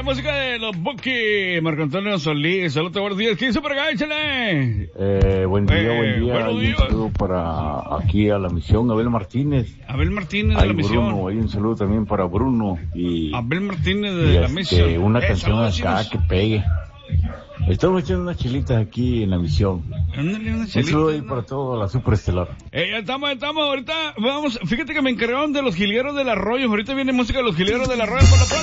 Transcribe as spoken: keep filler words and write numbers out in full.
música de los Buki, Marco Antonio Solís. Saludos, buenos días. ¿Quién se por acá? Échale. Eh, buen día, Eh, buen día. buenos Y días. un saludo para aquí a la misión, Abel Martínez. Abel Martínez de Ay, la Bruno, misión. hay un saludo también para Bruno. Y, Abel Martínez y de la este, misión. una Eh, canción saludos, acá chicos. que pegue. Estamos echando unas chilitas aquí en la misión. Ándale, una Un saludo ahí chelita, para ¿no? toda la superestelar. Eh, ya estamos, ya estamos. Ahorita, vamos. Fíjate que me encargaron de los Jilgueros del Arroyo. Ahorita viene música de los Jilgueros del Arroyo. Por la